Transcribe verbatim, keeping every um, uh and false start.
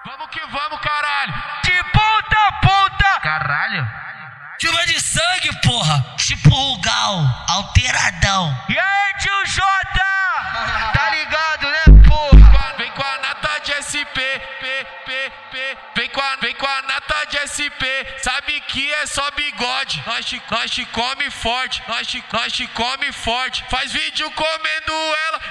Vamos que vamos, caralho. De ponta a ponta. Caralho. Chuva de sangue, porra. Tipo Rugal, alteradão. E aí, tio Jota? Tá ligado, né, porra? Vem com a nata de S P, P, P, P. Vem com a, vem com a nata de S P. Sabe que é só bigode. Nós te, nós te come forte. Nós te, nós te come forte. Faz vídeo comendo ela